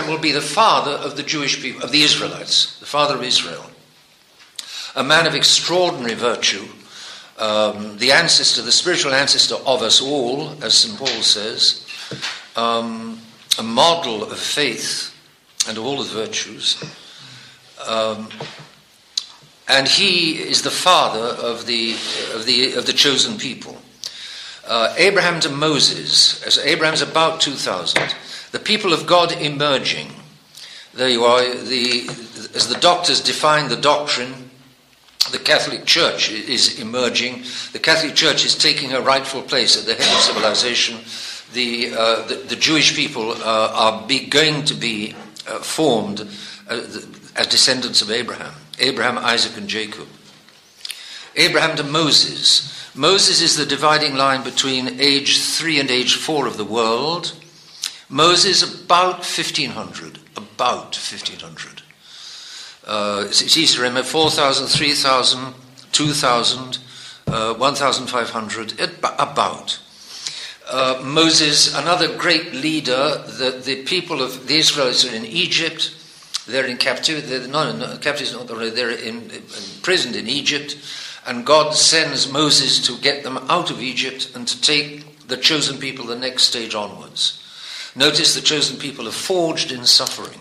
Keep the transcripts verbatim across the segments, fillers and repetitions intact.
Abraham will be the father of the Jewish people, of the Israelites, the father of Israel. A man of extraordinary virtue, um, the ancestor, the spiritual ancestor of us all, as Saint Paul says, um, a model of faith and of all the virtues. Um, and he is the father of the of the of the chosen people. Uh, Abraham to Moses, as Abraham's about two thousand. The people of God emerging. There you are. The as the doctors define the doctrine, the Catholic Church is emerging. The Catholic Church is taking her rightful place at the head of civilization. The uh, the, the Jewish people uh, are be, going to be uh, formed uh, as descendants of Abraham. Abraham, Isaac, and Jacob. Abraham to Moses. Moses is the dividing line between age three and age four of the world. Moses about fifteen hundred. About fifteen hundred. Uh, it's easy to remember, four thousand, three thousand, two thousand, uh, one thousand five hundred, about. Uh, Moses, another great leader. The, the people of the Israelites are in Egypt. They're in captivity. They're not in captivity. They're in, imprisoned in Egypt. And God sends Moses to get them out of Egypt and to take the chosen people the next stage onwards. Notice the chosen people are forged in suffering.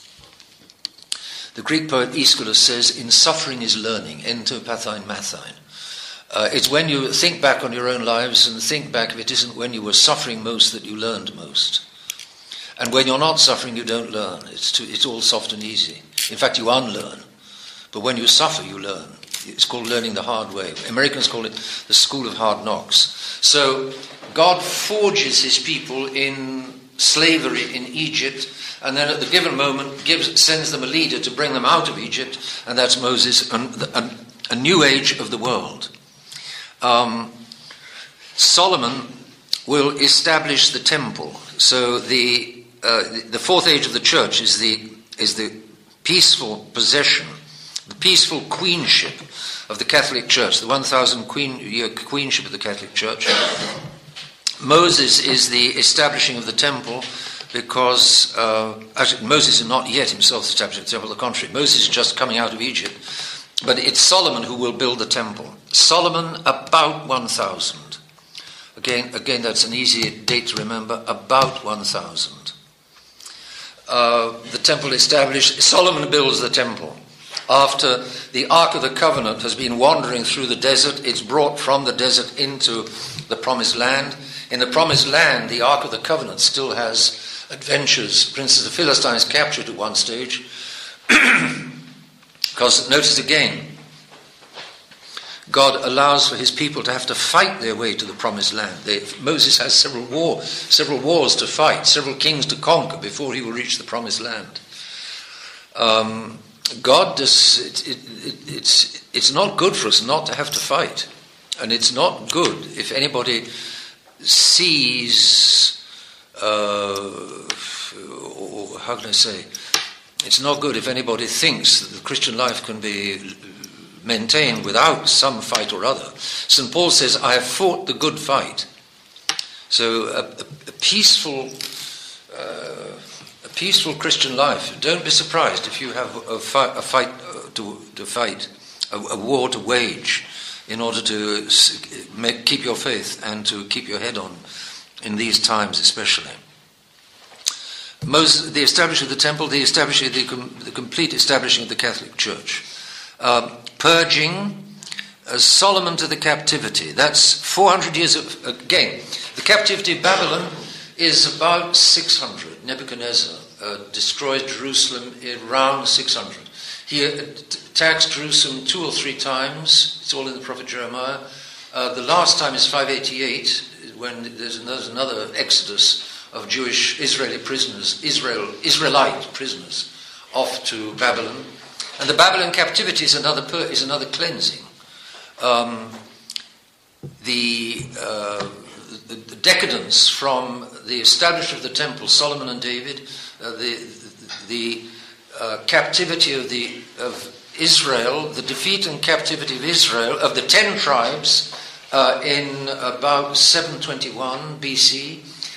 The Greek poet Aeschylus says, in suffering is learning, ento pathine mathine. Uh, it's when you think back on your own lives and think back if it isn't when you were suffering most that you learned most. And when you're not suffering, you don't learn. It's, too, it's all soft and easy. In fact, you unlearn. But when you suffer, you learn. It's called learning the hard way. Americans call it the school of hard knocks. So God forges his people in slavery in Egypt, and then at the given moment gives, sends them a leader to bring them out of Egypt, and that's Moses, and a, a new age of the world. Um, Solomon will establish the temple. So the uh, the fourth age of the church is the is the peaceful possession, the peaceful queenship of the Catholic Church, the one thousand queen, year queenship of the Catholic Church. Moses is the establishing of the temple, because uh, actually Moses is not yet himself establishing the temple, on the contrary. Moses is just coming out of Egypt, but it's Solomon who will build the temple. Solomon about one thousand. Again, again, that's an easy date to remember, about one thousand. Uh, the temple established, Solomon builds the temple. After the Ark of the Covenant has been wandering through the desert, it's brought from the desert into the Promised Land. In the Promised Land, the Ark of the Covenant still has adventures. Princes of the Philistines captured at one stage. Because notice again, God allows for his people to have to fight their way to the Promised Land. They, Moses has several war, several wars to fight, several kings to conquer before he will reach the Promised Land. Um, God does. It, it, it, it's it's not good for us not to have to fight, and it's not good if anybody sees. Uh, or how can I say? It's not good if anybody thinks that the Christian life can be maintained without some fight or other. Saint Paul says, "I have fought the good fight." So a, a, a peaceful. Uh, A peaceful Christian life. Don't be surprised if you have a fight, a fight uh, to, to fight, a, a war to wage, in order to make, keep your faith and to keep your head on in these times, especially. Most the establishing of the temple, the establishing the, com, the complete establishing of the Catholic Church, uh, purging uh, Solomon to the captivity. That's four hundred years of again. The captivity of Babylon is about six hundred. Nebuchadnezzar uh, destroyed Jerusalem around six hundred. He attacks Jerusalem two or three times. It's all in the prophet Jeremiah. Uh, the last time is five eighty-eight, when there's another, there's another exodus of Jewish Israeli prisoners, Israel Israelite prisoners, off to Babylon. And the Babylon captivity is another is another cleansing. Um, the uh, The, the decadence from the establishment of the temple, Solomon and David, uh, the the uh, captivity of the of Israel, the defeat and captivity of Israel of the ten tribes uh, in about seven twenty-one B C,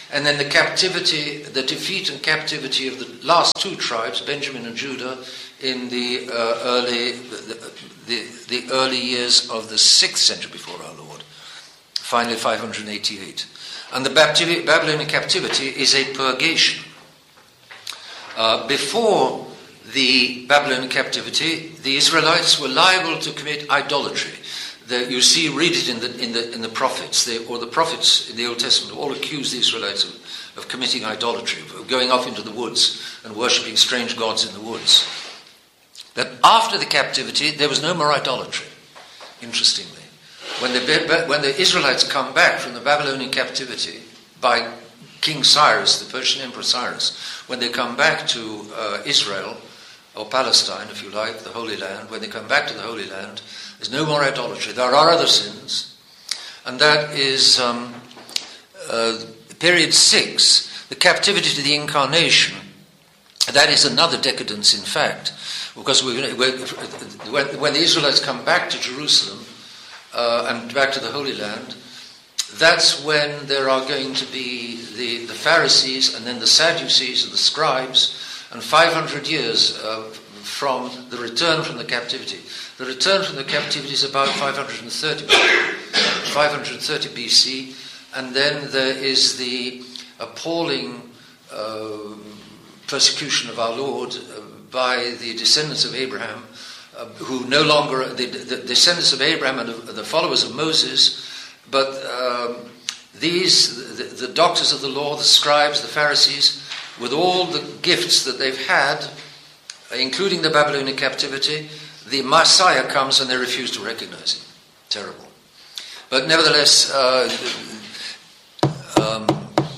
and then the captivity, the defeat and captivity of the last two tribes, Benjamin and Judah, in the uh, early the, the, the early years of the sixth century before our Lord, finally five hundred eighty-eight. And the Babylonian captivity is a purgation. Uh, before the Babylonian captivity, the Israelites were liable to commit idolatry. The, you see, read it in the in the in the prophets, they, or the prophets in the Old Testament all accuse the Israelites of, of committing idolatry, of going off into the woods and worshipping strange gods in the woods. That after the captivity, there was no more idolatry. Interestingly, when the when the Israelites come back from the Babylonian captivity by King Cyrus, the Persian Emperor Cyrus, when they come back to uh, Israel, or Palestine, if you like, the Holy Land, when they come back to the Holy Land, there's no more idolatry. There are other sins, and that is um, uh, period six, the captivity to the incarnation. That is another decadence, in fact, because we, when, when the Israelites come back to Jerusalem uh, and back to the Holy Land, that's when there are going to be the, the Pharisees and then the Sadducees and the scribes, and five hundred years uh, from the return from the captivity. The return from the captivity is about five hundred thirty, five hundred thirty B C, and then there is the appalling uh, persecution of our Lord uh, by the descendants of Abraham, uh, who no longer, the, the descendants of Abraham and the followers of Moses, but um, these, the, the doctors of the law, the scribes, the Pharisees, with all the gifts that they've had, including the Babylonian captivity, the Messiah comes and they refuse to recognize him. Terrible. But nevertheless, uh, um,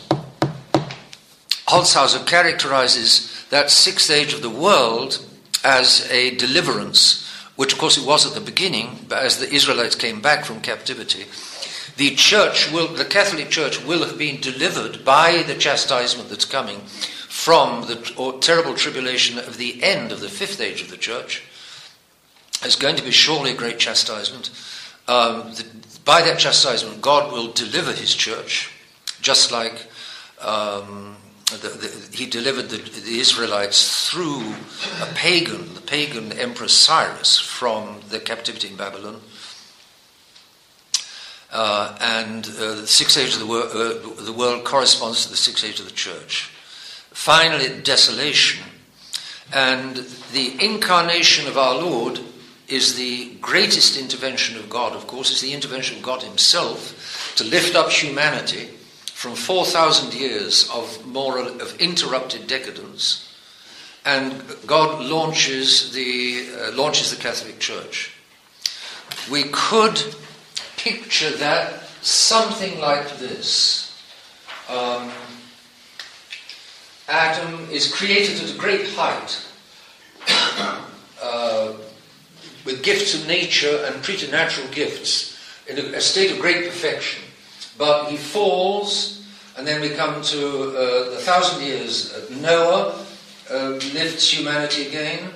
Holzhauser characterizes that sixth age of the world as a deliverance, which of course it was at the beginning, but as the Israelites came back from captivity, the church will, the Catholic Church will have been delivered by the chastisement that's coming from the or terrible tribulation of the end of the fifth age of the church. There's going to be surely a great chastisement. Um, the, by that chastisement, God will deliver his church, just like um, the, the, he delivered the, the Israelites through a pagan, the pagan Emperor Cyrus, from the captivity in Babylon. Uh, and uh, the sixth age of the, wor- uh, the world corresponds to the sixth age of the church. Finally, desolation. And the incarnation of our Lord is the greatest intervention of God, of course. It's the intervention of God himself to lift up humanity from four thousand years of moral, of interrupted decadence. And God launches the, uh, launches the Catholic Church. We could picture that something like this. Um, Adam is created at a great height, uh, with gifts of nature and preternatural gifts, in a, a state of great perfection. But he falls, and then we come to uh, the thousand years. Noah uh, lifts humanity again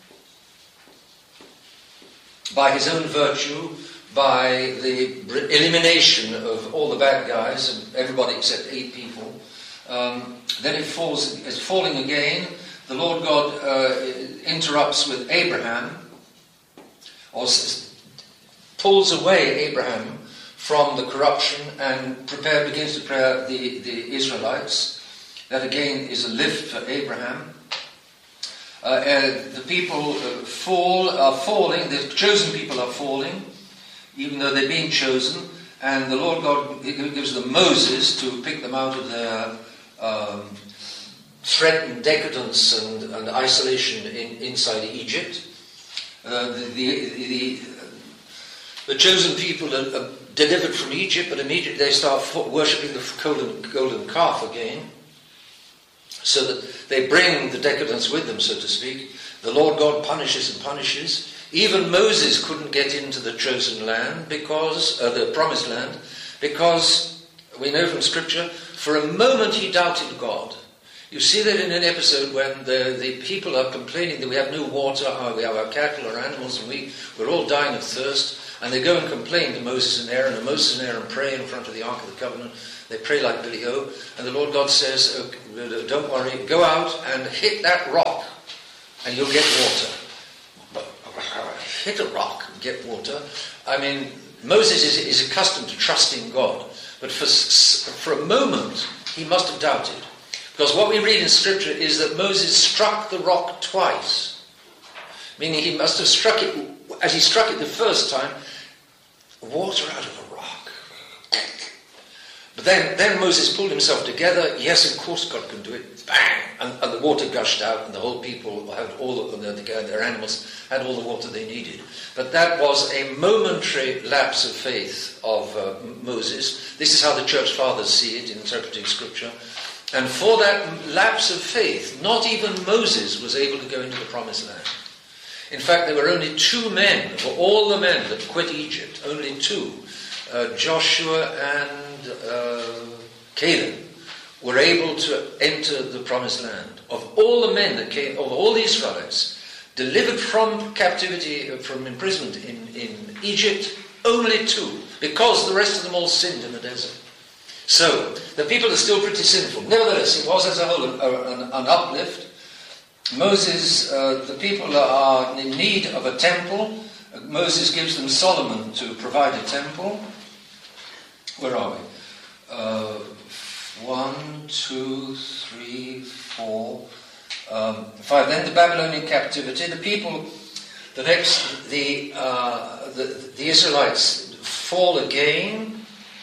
by his own virtue, by the elimination of all the bad guys, and everybody except eight people. Um, then it falls, it's falling again. The Lord God uh, interrupts with Abraham, or s- pulls away Abraham from the corruption and prepare, begins to prepare the, the Israelites. That again is a lift for Abraham. Uh, uh, the people uh, fall, are falling, the chosen people are falling, even though they're being chosen, and the Lord God gives them Moses to pick them out of their um, threatened decadence and, and isolation in, inside Egypt. Uh, the, the, the, the chosen people are, are delivered from Egypt, but immediately they start worshipping the golden, golden calf again, so that they bring the decadence with them, so to speak. The Lord God punishes and punishes. Even Moses couldn't get into the chosen land, because uh, the promised land, because we know from Scripture, for a moment he doubted God. You see that in an episode when the, the people are complaining that we have no water, uh, we have our cattle or animals, and we, we're all dying of thirst. And they go and complain to Moses and Aaron, and Moses and Aaron pray in front of the Ark of the Covenant. They pray like Billy O, and the Lord God says, oh, don't worry, go out and hit that rock, and you'll get water. But hit a rock and get water. I mean, Moses is, is accustomed to trusting God, but for, for a moment, he must have doubted. Because what we read in Scripture is that Moses struck the rock twice, meaning he must have struck it, as he struck it the first time, water out of the rock. But then, then Moses pulled himself together. Yes, of course God can do it. Bang! And, and the water gushed out, and the whole people had all the, their animals had all the water they needed. But that was a momentary lapse of faith of uh, Moses. This is how the church fathers see it in interpreting Scripture. And for that lapse of faith, not even Moses was able to go into the promised land. In fact, there were only two men, of all the men that quit Egypt, only two, uh, Joshua and uh, Caleb, were able to enter the promised land. Of all the men that came, of all the Israelites, delivered from captivity, uh, from imprisonment in, in Egypt, only two, because the rest of them all sinned in the desert. So, the people are still pretty sinful. Nevertheless, it was as a whole an, an, an uplift. Moses, uh, the people are in need of a temple. Moses gives them Solomon to provide a temple. Where are we? Uh, one, two, three, four, um, five. Then the Babylonian captivity. The people, the next, the uh, the, the Israelites fall again,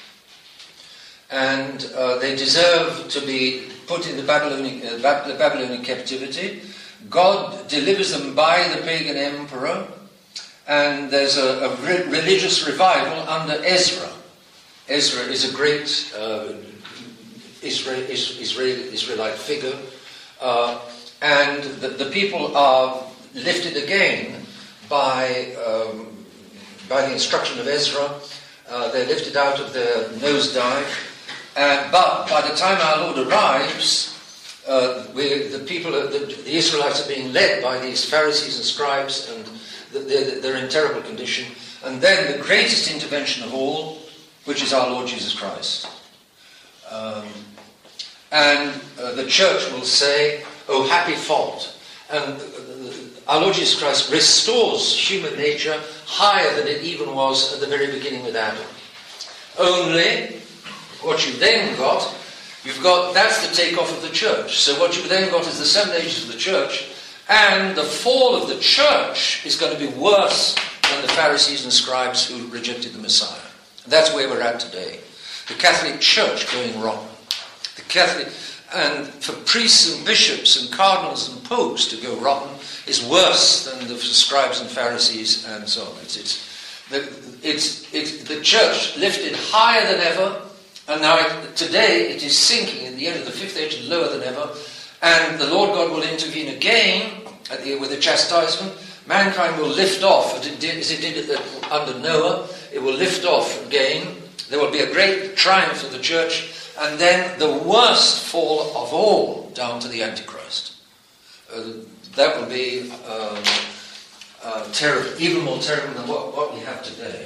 and uh, they deserve to be put in the Babylonian, uh, Bab- the Babylonian captivity. God delivers them by the pagan emperor, and there's a, a re- religious revival under Ezra. Ezra is a great uh, Israel, Israel, Israelite figure, uh, and the, the people are lifted again by, um, by the instruction of Ezra. Uh, they're lifted out of their nosedive. Uh, but by the time our Lord arrives, uh, we, the people, the, the Israelites are being led by these Pharisees and scribes, and they're, they're in terrible condition. And then the greatest intervention of all, which is our Lord Jesus Christ. Um, and uh, the church will say, "Oh, happy fault!" And uh, our Lord Jesus Christ restores human nature higher than it even was at the very beginning with Adam. Only, what you then got, you've got, that's the takeoff of the church. So what you've then got is the seven ages of the church, and the fall of the church is going to be worse than the Pharisees and scribes who rejected the Messiah. That's where we're at today. The Catholic Church going wrong. The Catholic, and for priests and bishops and cardinals and popes to go rotten is worse than the scribes and Pharisees and so on. It's, it's, the, it's, it's the church lifted higher than ever, and now it, today it is sinking in the end of the fifth age, lower than ever, and the Lord God will intervene again at the, with a chastisement. Mankind will lift off, as it did, as it did under Noah. It will lift off again. There will be a great triumph of the church, and then the worst fall of all down to the Antichrist. Uh, that will be um, uh, terrible, even more terrible than what, what we have today.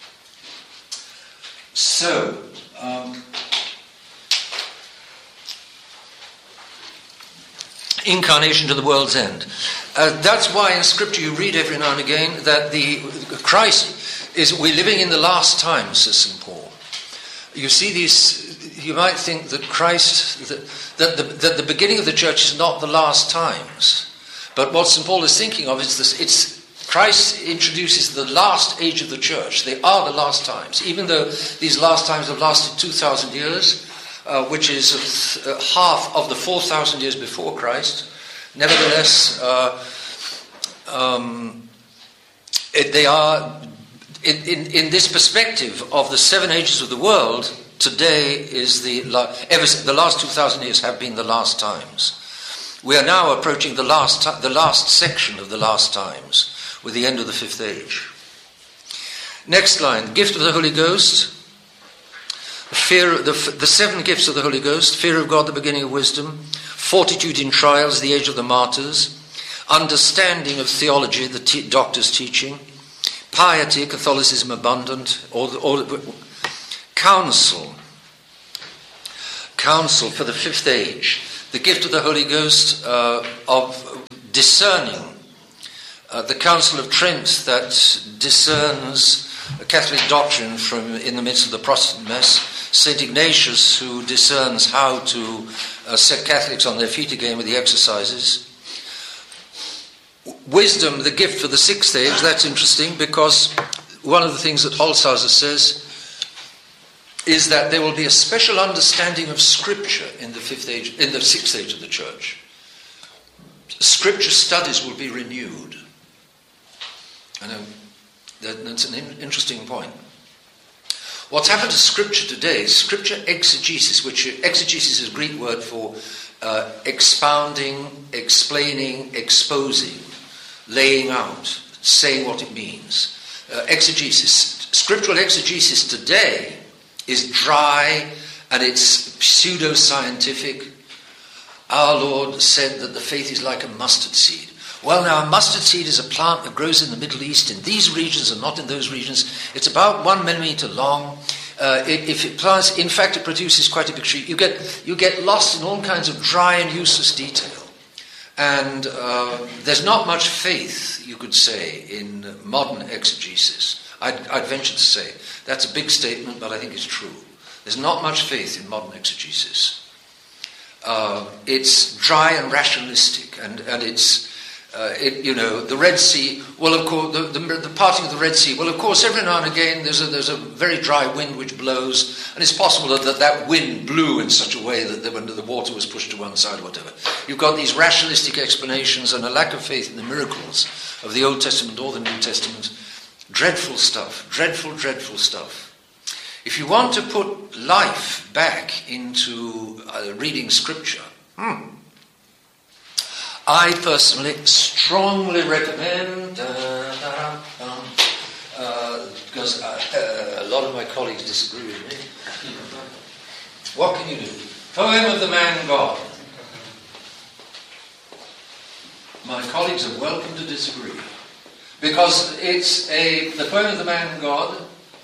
So, um, incarnation to the world's end. Uh, that's why in Scripture you read every now and again that the Christ is, we're living in the last times, says Saint Paul. You see these, you might think that Christ, that, that, the, that the beginning of the church is not the last times. But what Saint Paul is thinking of is this, it's Christ introduces the last age of the church. They are the last times. Even though these last times have lasted two thousand years, uh, which is uh, half of the four thousand years before Christ, nevertheless, uh, um, it, they are, in, in, in this perspective of the seven ages of the world, today is the, ever, the last two thousand years have been the last times. We are now approaching the last, the last section of the last times, with the end of the fifth age. Next line, gift of the Holy Ghost, fear, the, the seven gifts of the Holy Ghost, fear of God, the beginning of wisdom, fortitude in trials, the age of the martyrs, understanding of theology, the te- doctor's teaching, Piety, Catholicism abundant, or, or counsel. Counsel for the fifth age. The gift of the Holy Ghost uh, of discerning. Uh, the Council of Trent that discerns Catholic doctrine from in the midst of the Protestant mess. Saint Ignatius, who discerns how to uh, set Catholics on their feet again with the exercises. Wisdom, the gift for the sixth age. That's interesting because one of the things that Holzhauser says is that there will be a special understanding of Scripture in the fifth age, in the sixth age of the Church. Scripture studies will be renewed. I know that, that's an in, interesting point. What's happened to Scripture today is Scripture exegesis, which exegesis is a Greek word for uh, expounding, explaining, exposing, laying out, saying what it means. Uh, exegesis. Scriptural exegesis today is dry and it's pseudo-scientific. Our Lord said that the faith is like a mustard seed. Well, now, a mustard seed is a plant that grows in the Middle East in these regions and not in those regions. It's about one millimeter long. Uh, it, if it plants, in fact, it produces quite a big tree. You get, you get lost in all kinds of dry and useless detail. And uh, there's not much faith, you could say, in modern exegesis. I'd, I'd venture to say. That's a big statement, but I think it's true. There's not much faith in modern exegesis. Uh, it's dry and rationalistic, and, and it's, uh, it, you know, the Red Sea, well, of course, the, the, the parting of the Red Sea, well, of course, every now and again there's a, there's a very dry wind which blows, and it's possible that that, that wind blew in such a way that the, when the water was pushed to one side or whatever. You've got these rationalistic explanations and a lack of faith in the miracles of the Old Testament or the New Testament. Dreadful stuff, dreadful, dreadful stuff. If you want to put life back into uh, reading Scripture, hmm, I personally strongly recommend, uh, uh, because uh, uh, a lot of my colleagues disagree with me. What can you do? Poem of the Man God. My colleagues are welcome to disagree. Because it's a the Poem of the Man God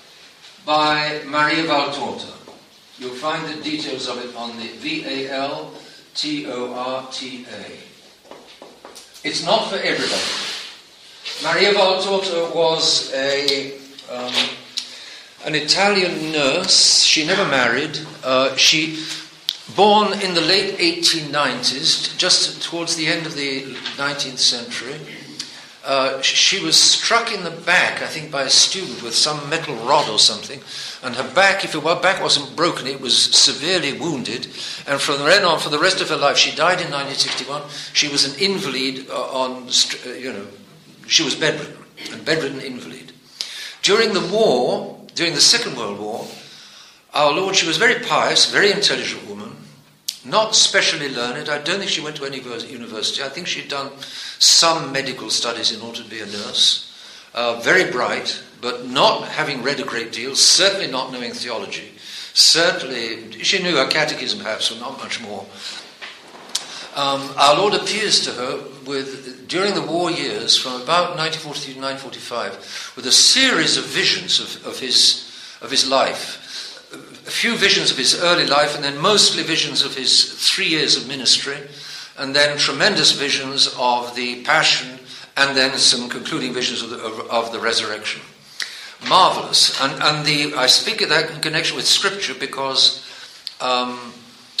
by Maria Valtorta. You'll find the details of it on the V A L T O R T A. It's not for everybody. Maria Valtorta was a um, an Italian nurse. She never married. Uh, she born in the late eighteen nineties, just towards the end of the nineteenth century. Uh, she was struck in the back, I think, by a student with some metal rod or something, and her back, if her back wasn't broken, it was severely wounded, and from then on, for the rest of her life, she died in nineteen sixty-one, she was an invalid uh, on, uh, you know, she was bedridden, a bedridden invalid. During the war, during the Second World War, our Lord, she was very pious, very intelligent woman, not specially learned. I don't think she went to any university. I think she'd done some medical studies in order to be a nurse. Uh, very bright, but not having read a great deal, certainly not knowing theology. Certainly, she knew her catechism perhaps, but not much more. Um, our Lord appears to her with, during the war years, from about nineteen forty-three to nineteen forty-five, with a series of visions of, of his of his life. A few visions of his early life, and then mostly visions of his three years of ministry, and then tremendous visions of the Passion, and then some concluding visions of the, of, of the resurrection. Marvelous. And, and the I speak of that in connection with Scripture because um,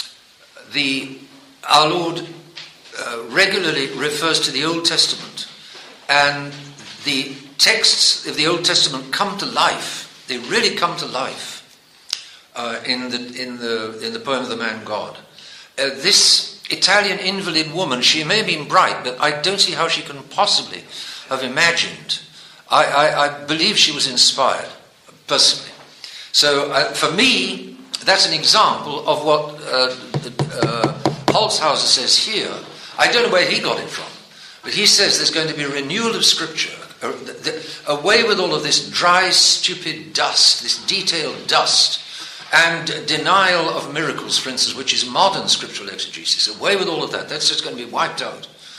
the our Lord uh, regularly refers to the Old Testament, and the texts of the Old Testament come to life. They really come to life. Uh, in the in the in the Poem of the Man God. Uh, this Italian invalid woman, she may have been bright, but I don't see how she can possibly have imagined. I, I, I believe she was inspired, personally. So uh, for me, that's an example of what uh, uh, Holzhauser says here. I don't know where he got it from, but he says there's going to be a renewal of Scripture, uh, the, the, away with all of this dry, stupid dust, this detailed dust, and denial of miracles, for instance, which is modern scriptural exegesis. Away with all of that. That's just going to be wiped out.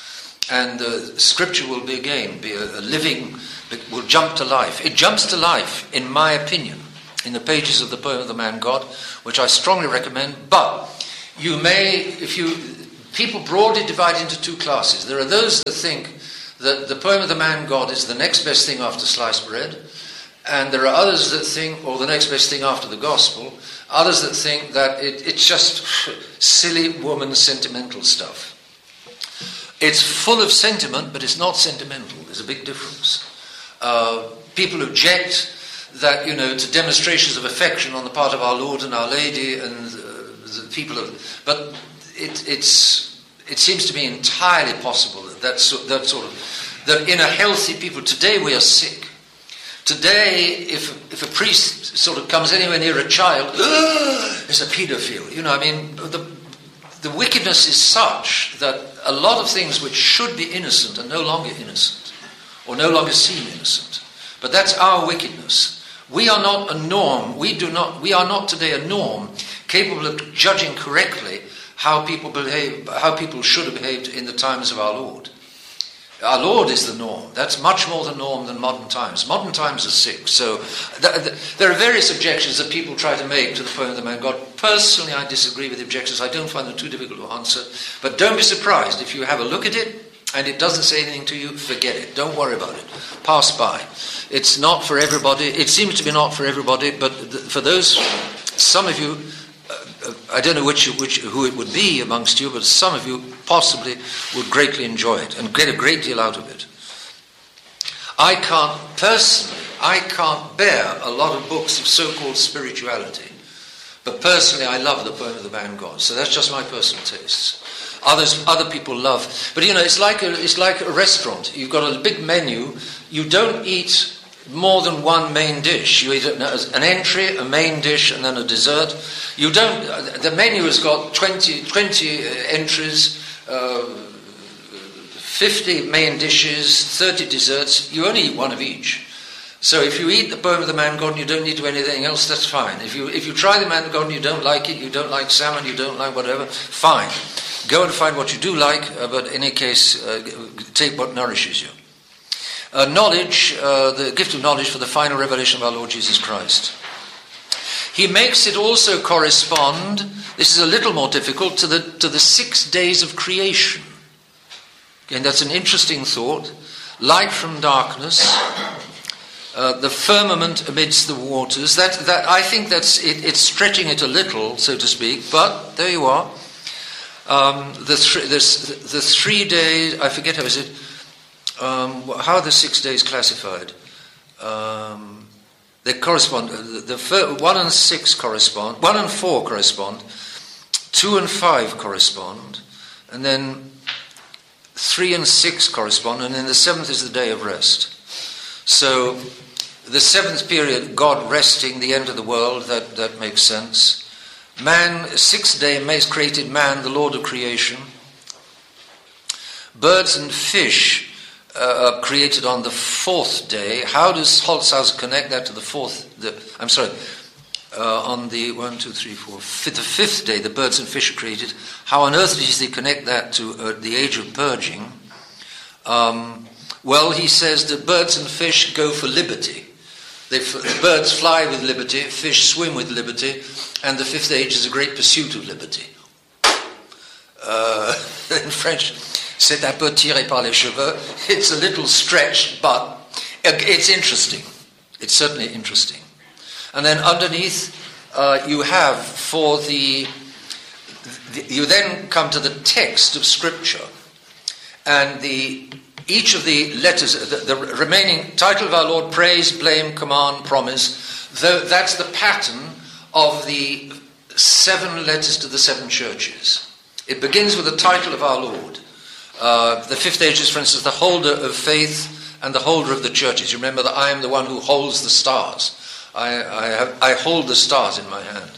And uh, Scripture will be again be a, a living, will jump to life. It jumps to life, in my opinion, in the pages of the poem of the Man God, which I strongly recommend. But you may, if you, people broadly divide into two classes. There are those that think that the poem of the Man God is the next best thing after sliced bread, and there are others that think, or the next best thing after the gospel, others that think that it, it's just silly woman sentimental stuff. It's full of sentiment, but it's not sentimental. There's a big difference. Uh, people object that, you know, to demonstrations of affection on the part of our Lord and Our Lady and uh, the people of, but it, it's it seems to be entirely possible that that sort, that sort of that in a healthy people today we are sick. Today, if if a priest sort of comes anywhere near a child, there's a paedophile. You know, I mean, the the wickedness is such that a lot of things which should be innocent are no longer innocent, or no longer seem innocent. But that's our wickedness. We are not a norm. We do not. We are not today a norm capable of judging correctly how people behave, how people should have behaved in the times of our Lord. Our Lord is the norm. That's much more the norm than modern times. Modern times are sick. So th- th- there are various objections that people try to make to the poem of the Man God. Personally, I disagree with the objections. I don't find them too difficult to answer. But don't be surprised if you have a look at it and it doesn't say anything to you, forget it. Don't worry about it. Pass by. It's not for everybody. It seems to be not for everybody, but th- for those, some of you, uh, I don't know which, which who it would be amongst you, but some of you possibly would greatly enjoy it and get a great deal out of it. I can't, personally, I can't bear a lot of books of so-called spirituality, but personally I love the poem of the Man God, so that's just my personal tastes. Others, other people love, but you know, it's like a, it's like a restaurant. You've got a big menu. You don't eat more than one main dish. You eat an entry, a main dish, and then a dessert. You don't. The menu has got twenty, twenty entries, uh, fifty main dishes, thirty desserts. You only eat one of each. So if you eat the poem of the Man God and you don't need to do anything else, that's fine. If you if you try the Man God and you don't like it, you don't like salmon, you don't like whatever, fine. Go and find what you do like, uh, but in any case, uh, take what nourishes you. Uh, knowledge, uh, the gift of knowledge for the final revelation of our Lord Jesus Christ. He makes it also correspond, this is a little more difficult, to the to the six days of creation. Again, that's an interesting thought. Light from darkness, uh, the firmament amidst the waters. That that I think that's it, it's stretching it a little, so to speak, but there you are. Um, the, th- this, the three days, I forget how is it, um, how are the six days classified? Um, they correspond, the, the fir- one and six correspond, one and four correspond, two and five correspond, and then three and six correspond, and then the seventh is the day of rest. So the seventh period, God resting, the end of the world, that, that makes sense. Man, sixth day, has created man, the Lord of creation. Birds and fish uh, are created on the fourth day. How does Holzhauser connect that to the fourth? The, I'm sorry, uh, on the one, two, three, four, fifth, the fifth day, the birds and fish are created. How on earth does he connect that to uh, the age of purging? Um, well, he says that birds and fish go for liberty. They, the birds fly with liberty, fish swim with liberty, and the fifth age is a great pursuit of liberty. Uh, in French, c'est un peu tiré par les cheveux. It's a little stretched, but it's interesting. It's certainly interesting. And then underneath, uh, you have for the, the, you then come to the text of Scripture, and the each of the letters, the, the remaining title of our Lord, praise, blame, command, promise, though that's the pattern of the seven letters to the seven churches. It begins with the title of our Lord. Uh, the fifth age is, for instance, the holder of faith and the holder of the churches. You remember that I am the one who holds the stars. I, I, have, I hold the stars in my hand.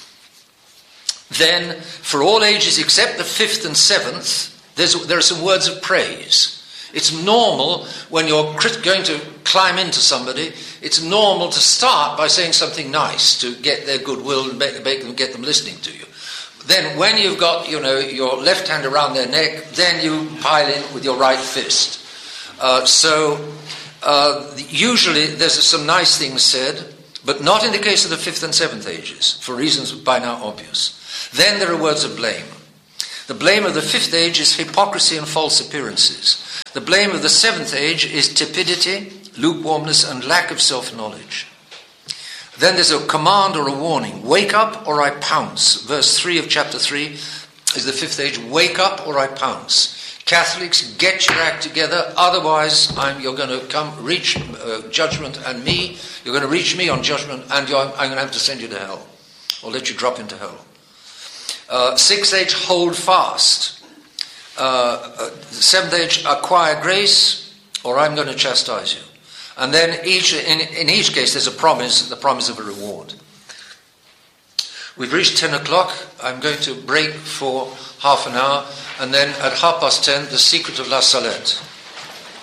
Then, for all ages except the fifth and seventh, there's, there are some words of praise. It's normal when you're going to climb into somebody, it's normal to start by saying something nice to get their goodwill and make them, get them listening to you. Then when you've got, you know, your left hand around their neck, then you pile in with your right fist. Uh, so uh, usually there's some nice things said, but not in the case of the fifth and seventh ages, for reasons by now obvious. Then there are words of blame. The blame of the fifth age is hypocrisy and false appearances. The blame of the seventh age is tepidity, lukewarmness, and lack of self-knowledge. Then there's a command or a warning. Wake up or I pounce. Verse three of chapter three is the fifth age. Wake up or I pounce. Catholics, get your act together, otherwise I'm, you're going to come reach uh, judgment and me, you're going to reach me on judgment and you're, I'm going to have to send you to hell, or let you drop into hell. Uh, sixth age, hold fast. Uh, uh, seventh age, acquire grace, or I'm going to chastise you. And then each, in, in each case there's a promise, the promise of a reward. We've reached ten o'clock. I'm going to break for half an hour, and then at half past ten, the secret of La Salette.